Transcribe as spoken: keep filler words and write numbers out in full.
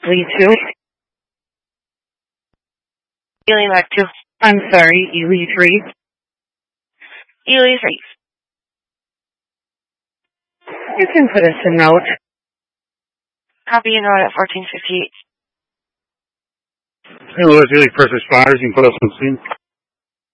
Lee two. Ely Mac two. I'm sorry, Ely three. Ely three. You can put us in route. Copy and route at fourteen fifty-eight. Hey, Louis, Ely first responders, you can put us on scene.